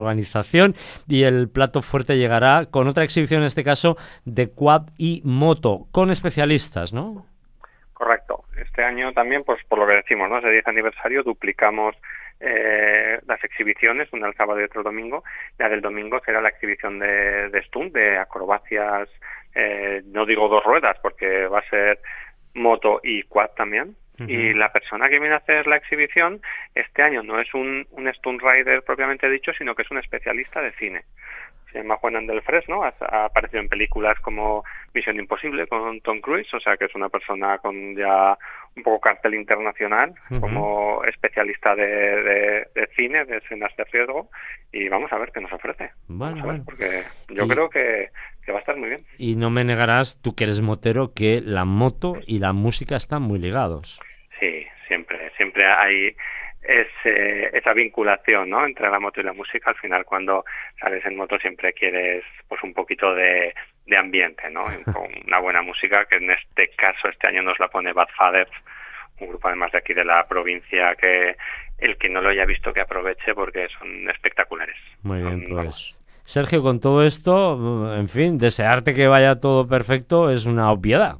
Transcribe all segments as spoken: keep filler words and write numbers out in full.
organización, y el plato fuerte llegará con otra exhibición, en este caso de quad y moto, con especialistas, ¿no? Correcto. Este año también, pues por lo que decimos, ¿no? Ese diez aniversario, duplicamos eh, las exhibiciones, una el sábado y otra el domingo. La del domingo será la exhibición de, de stunt, de acrobacias, eh, no digo dos ruedas, porque va a ser moto y quad también. Uh-huh. Y la persona que viene a hacer la exhibición este año no es un, un stunt rider propiamente dicho, sino que es un especialista de cine. Se llama Juan Andel Fresno, ha, ha aparecido en películas como Misión Imposible con Tom Cruise, o sea que es una persona con ya un poco cartel internacional, uh-huh. como especialista de, de, de cine, de escenas de riesgo, y vamos a ver qué nos ofrece. Bueno, vamos a ver, bueno. porque yo y, creo que, que va a estar muy bien. Y no me negarás, tú que eres motero, que la moto y la música están muy ligados. Sí, siempre, siempre hay ese, esa vinculación, ¿no?, entre la moto y la música. Al final, cuando sales en moto siempre quieres pues un poquito de, de ambiente, ¿no? Con una buena música, que en este caso este año nos la pone Bad Fathers, un grupo además de aquí de la provincia, que el que no lo haya visto que aproveche, porque son espectaculares. Muy bien, son, pues vamos. Sergio, con todo esto, en fin, desearte que vaya todo perfecto es una obviedad.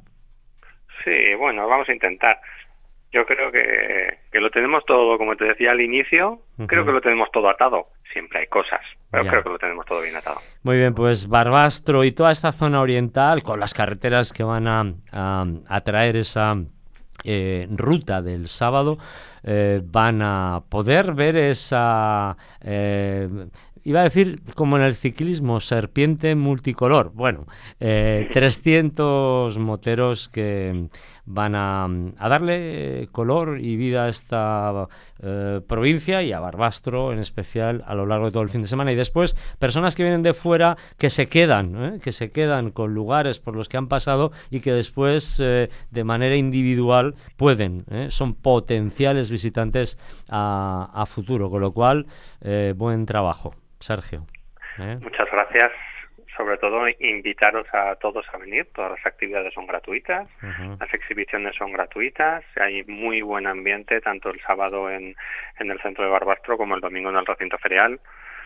Sí, bueno, vamos a intentar. Yo creo que, que lo tenemos todo, como te decía al inicio, uh-huh. creo que lo tenemos todo atado. Siempre hay cosas, pero ya. creo que lo tenemos todo bien atado. Muy bien, pues Barbastro y toda esta zona oriental, con las carreteras que van a, a, a traer esa eh, ruta del sábado, eh, van a poder ver esa... Eh, iba a decir, como en el ciclismo, serpiente multicolor. Bueno, eh, trescientos moteros que van a, a darle color y vida a esta eh, provincia y a Barbastro en especial a lo largo de todo el fin de semana. Y después, personas que vienen de fuera que se quedan, ¿eh? que se quedan con lugares por los que han pasado y que después, eh, de manera individual, pueden, ¿eh? son potenciales visitantes a, a futuro. Con lo cual, eh, buen trabajo, Sergio. ¿Eh? Muchas gracias. Sobre todo, invitaros a todos a venir. Todas las actividades son gratuitas, uh-huh. las exhibiciones son gratuitas, hay muy buen ambiente, tanto el sábado en, en el centro de Barbastro como el domingo en el recinto ferial.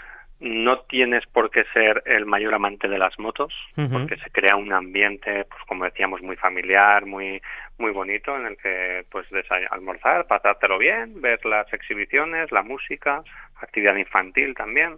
No tienes por qué ser el mayor amante de las motos, uh-huh. porque se crea un ambiente, pues como decíamos, muy familiar, muy muy bonito, en el que pues desay- almorzar, pasártelo bien, ver las exhibiciones, la música, actividad infantil también.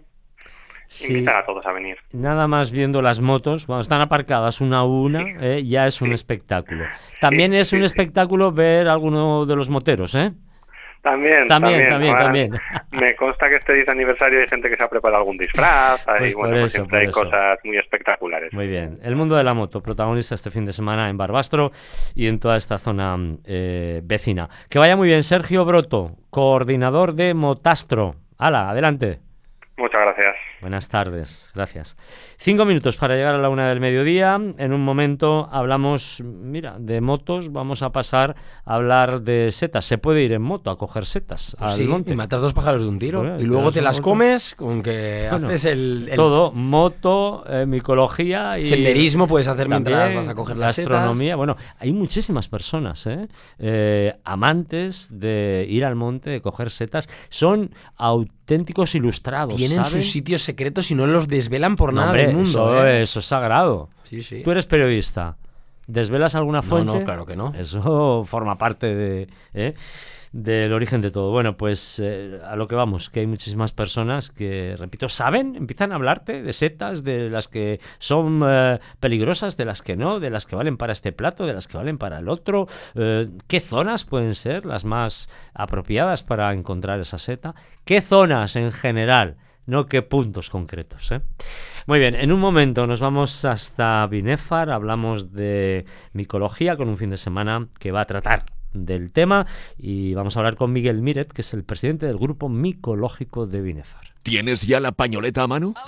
Sí, invitar a todos a venir. Nada más viendo las motos, cuando están aparcadas una a una, sí. eh, ya es un sí. espectáculo. También sí, es un sí, espectáculo sí. ver a alguno de los moteros, ¿eh? También, también, también. también, Ahora, también. Me consta que este diez aniversario hay gente que se ha preparado algún disfraz, pues y bueno, eso, pues siempre hay eso. cosas muy espectaculares. Muy bien. El mundo de la moto, protagonista este fin de semana en Barbastro y en toda esta zona eh, vecina. Que vaya muy bien, Sergio Broto, coordinador de Motastro. Hala, adelante. Muchas gracias. Buenas tardes, gracias. Cinco minutos para llegar a la una del mediodía. En un momento hablamos, mira, de motos. Vamos a pasar a hablar de setas. Se puede ir en moto a coger setas al sí, monte. Y matas dos pájaros de un tiro. Bueno, y luego te las comes con que bueno, haces el, el... Todo, moto, eh, micología y... senderismo puedes hacer mientras vas a coger las setas. Astronomía. Bueno, hay muchísimas personas, ¿eh? Eh, amantes de ir al monte, de coger setas. Son auténticos ilustrados, Tienen ¿saben? sus sitios secretos y no los desvelan por no, nada hombre, del mundo. Eso, ¿eh? eso es sagrado. Sí, sí. Tú eres periodista. ¿Desvelas alguna fuente? No, no, claro que no. Eso forma parte de, ¿eh? del origen de todo. Bueno, pues eh, a lo que vamos, que hay muchísimas personas que, repito, saben, empiezan a hablarte de setas, de las que son eh, peligrosas, de las que no, de las que valen para este plato, de las que valen para el otro. Eh, ¿Qué zonas pueden ser las más apropiadas para encontrar esa seta? ¿Qué zonas en general? No qué puntos concretos, ¿eh? Muy bien, en un momento nos vamos hasta Binéfar, hablamos de micología con un fin de semana que va a tratar del tema y vamos a hablar con Miguel Miret, que es el presidente del grupo micológico de Binéfar. ¿Tienes ya la pañoleta a mano?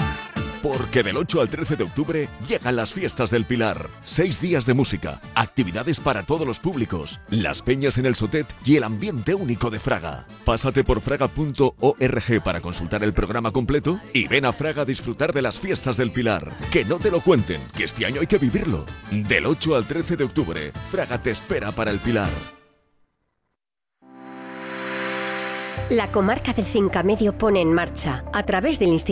Porque del ocho al trece de octubre llegan las fiestas del Pilar. Seis días de música, actividades para todos los públicos, las peñas en el Sotet y el ambiente único de Fraga. Pásate por fraga punto org para consultar el programa completo y ven a Fraga a disfrutar de las fiestas del Pilar. Que no te lo cuenten, que este año hay que vivirlo. Del ocho al trece de octubre, Fraga te espera para el Pilar. La comarca del Cinca Medio pone en marcha, a través del Instituto